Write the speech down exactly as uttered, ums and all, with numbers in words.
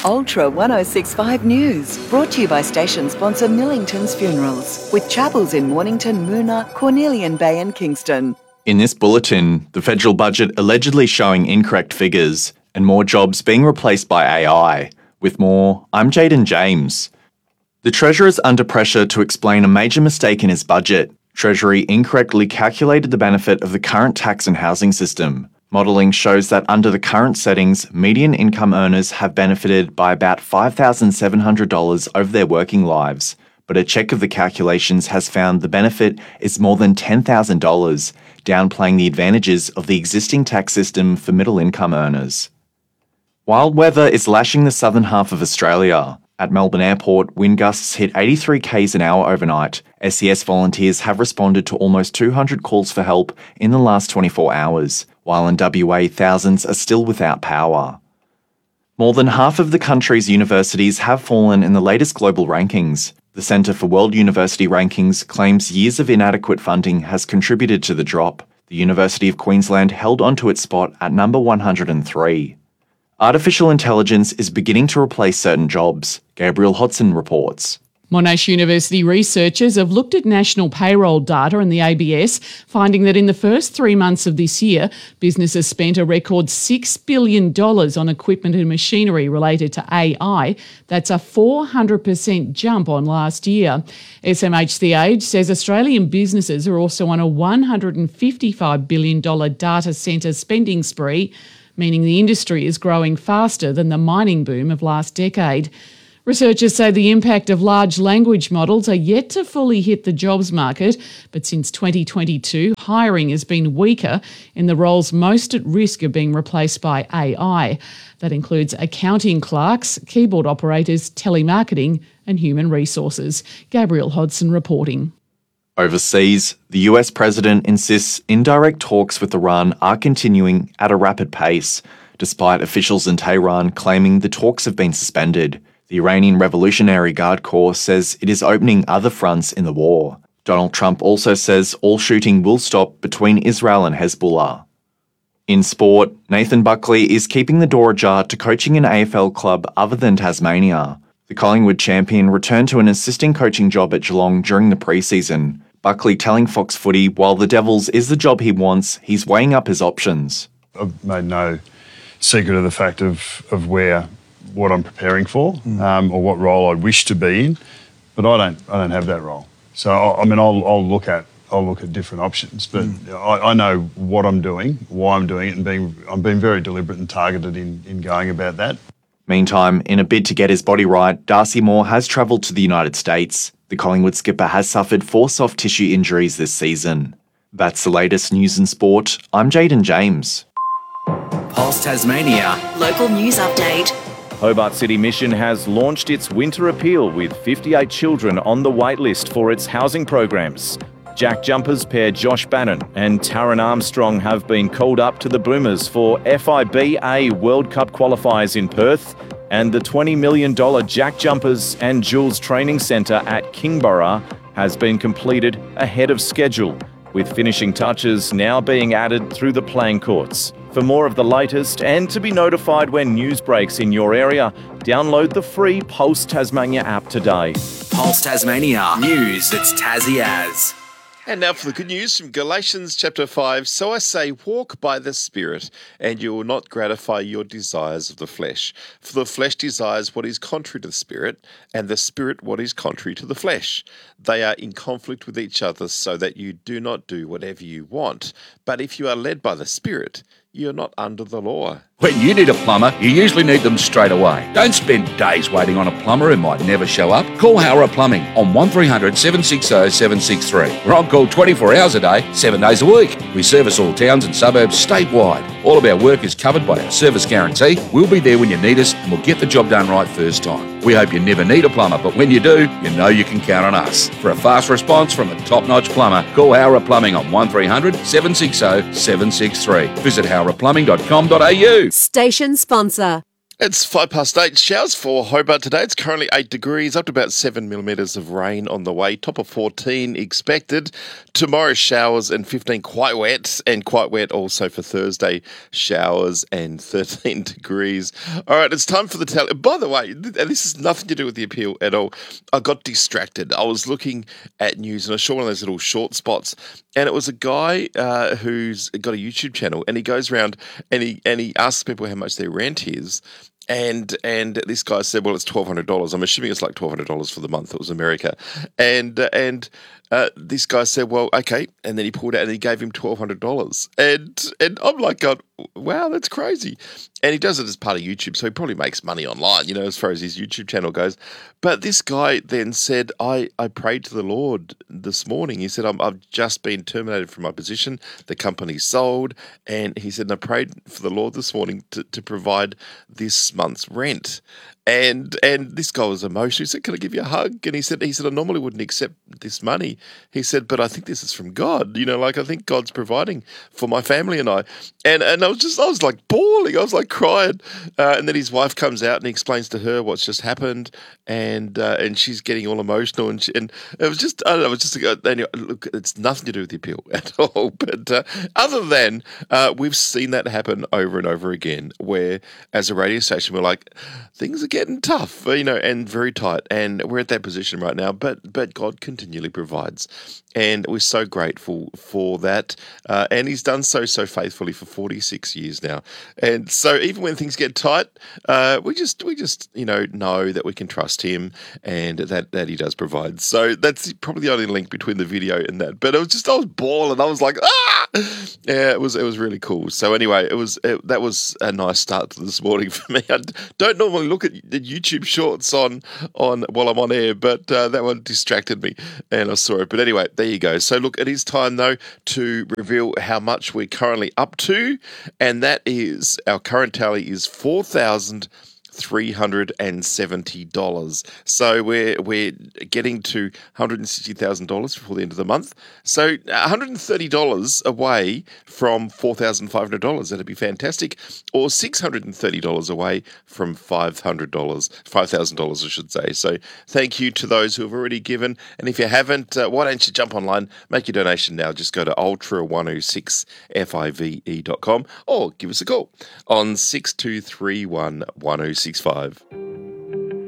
Ultra ten sixty-five News, brought to you by station sponsor Millington's Funerals, with chapels in Mornington, Moona, Cornelian Bay and Kingston. In this bulletin, the federal budget allegedly showing incorrect figures and more jobs being replaced by A I. With more, I'm Jaden James. The Treasurer is under pressure to explain a major mistake in his budget. Treasury incorrectly calculated the benefit of the current tax and housing system. Modelling shows that under the current settings, median income earners have benefited by about five thousand seven hundred dollars over their working lives, but a check of the calculations has found the benefit is more than ten thousand dollars, downplaying the advantages of the existing tax system for middle income earners. Wild weather is lashing the southern half of Australia. At Melbourne Airport, wind gusts hit eighty-three kilometres an hour overnight. S E S volunteers have responded to almost two hundred calls for help in the last twenty-four hours, while in W A thousands are still without power. More than half of the country's universities have fallen in the latest global rankings. The Centre for World University Rankings claims years of inadequate funding has contributed to the drop. The University of Queensland held onto its spot at number one hundred three. Artificial intelligence is beginning to replace certain jobs. Gabriel Hodson reports. Monash University researchers have looked at national payroll data and the A B S, finding that in the first three months of this year, businesses spent a record six billion dollars on equipment and machinery related to A I. That's a four hundred percent jump on last year. S M H C Age says Australian businesses are also on a one hundred fifty-five billion dollars data centre spending spree, meaning the industry is growing faster than the mining boom of last decade. Researchers say the impact of large language models are yet to fully hit the jobs market, but since twenty twenty-two, hiring has been weaker in the roles most at risk of being replaced by A I. That includes accounting clerks, keyboard operators, telemarketing and human resources. Gabriel Hodson reporting. Overseas, the U S president insists indirect talks with Iran are continuing at a rapid pace, despite officials in Tehran claiming the talks have been suspended. The Iranian Revolutionary Guard Corps says it is opening other fronts in the war. Donald Trump also says all shooting will stop between Israel and Hezbollah. In sport, Nathan Buckley is keeping the door ajar to coaching an A F L club other than Tasmania. The Collingwood champion returned to an assistant coaching job at Geelong during the pre-season. Buckley telling Fox Footy while the Devils is the job he wants, he's weighing up his options. I've made no secret of the fact of, of where what I'm preparing for, mm. um, or what role I wish to be in, but I don't I don't have that role. So I, I mean I'll I'll look at I'll look at different options, but mm. I, I know what I'm doing, why I'm doing it, and being I'm being very deliberate and targeted in, in going about that. Meantime, in a bid to get his body right, Darcy Moore has travelled to the United States. The Collingwood skipper has suffered four soft tissue injuries this season. That's the latest news in sport. I'm Jaden James. Pulse Tasmania. Local news update. Hobart City Mission has launched its winter appeal with fifty-eight children on the waitlist for its housing programs. Jack Jumpers pair Josh Bannon and Taron Armstrong have been called up to the Boomers for F I B A World Cup qualifiers in Perth, and the twenty million dollars Jack Jumpers and Jules Training Centre at Kingborough has been completed ahead of schedule, with finishing touches now being added through the playing courts. For more of the latest and to be notified when news breaks in your area, download the free Pulse Tasmania app today. Pulse Tasmania. News that's Tassie as. And now for the good news from Galatians chapter five. So I say, walk by the Spirit, and you will not gratify your desires of the flesh. For the flesh desires what is contrary to the Spirit, and the Spirit what is contrary to the flesh. They are in conflict with each other, so that you do not do whatever you want. But if you are led by the Spirit, you're not under the law. When you need a plumber, you usually need them straight away. Don't spend days waiting on a plumber who might never show up. Call Howrah Plumbing on one three hundred seven six zero seven six three. We're on call twenty-four hours a day, seven days a week. We service all towns and suburbs statewide. All of our work is covered by our service guarantee. We'll be there when you need us, and we'll get the job done right first time. We hope you never need a plumber, but when you do, you know you can count on us. For a fast response from a top-notch plumber, call Howrah Plumbing on one three hundred seven six zero seven six three. Visit howrah plumbing dot com dot a u. Station sponsor. It's five past eight. Showers for Hobart today. It's currently eight degrees, up to about seven millimetres of rain on the way. Top of fourteen expected. Tomorrow, showers and fifteen, quite wet, and quite wet also for Thursday. Showers and thirteen degrees. All right, it's time for the tally. By the way, th- this has nothing to do with the appeal at all. I got distracted. I was looking at news and I saw one of those little short spots, and it was a guy uh, who's got a YouTube channel, and he goes around and he and he asks people how much their rent is. And and this guy said, well, it's twelve hundred dollars. I'm assuming it's like twelve hundred dollars for the month. It was America. And uh, and uh, this guy said, well, okay. And then he pulled out and he gave him twelve hundred dollars. And and I'm like, God, wow, that's crazy. And he does it as part of YouTube, so he probably makes money online, you know, as far as his YouTube channel goes. But this guy then said, I, I prayed to the Lord this morning. He said, I'm, I've just been terminated from my position. The company's sold. And he said, and I prayed for the Lord this morning to, to provide this month's rent. And and this guy was emotional. He said, can I give you a hug? And he said, he said, I normally wouldn't accept this money. He said, but I think this is from God. You know, like I think God's providing for my family and I. And and I was just, I was like bawling. I was like crying. Uh, and then his wife comes out and he explains to her what's just happened. And uh, and she's getting all emotional. And she, and it was just, I don't know, it was just, uh, anyway, look, it's nothing to do with the appeal at all. But uh, other than uh, we've seen that happen over and over again, where as a radio station, we're like, things are getting tough, you know, and very tight, and we're at that position right now. But but God continually provides, and we're so grateful for that. Uh, and He's done so so faithfully for forty-six years now. And so even when things get tight, uh, we just we just you know know that we can trust Him, and that that He does provide. So that's probably the only link between the video and that. But it was just I was bawling. I was like, ah, yeah, it was it was really cool. So anyway, it was it, that was a nice start to this morning for me. I don't normally look at the YouTube shorts on on while I'm on air, but uh, that one distracted me and I saw it. But anyway, there you go. So look, it is time though to reveal how much we're currently up to, and that is our current tally is four thousand three hundred seventy dollars. So we're we're getting to one hundred sixty thousand dollars before the end of the month. So one hundred thirty dollars away from four thousand five hundred dollars. That'd be fantastic. Or six hundred thirty dollars away from five hundred dollars, five thousand dollars I should say. So thank you to those who have already given. And if you haven't, uh, why don't you jump online, make your donation now. Just go to ultra one oh six five dot com or give us a call on six two three one one oh six five.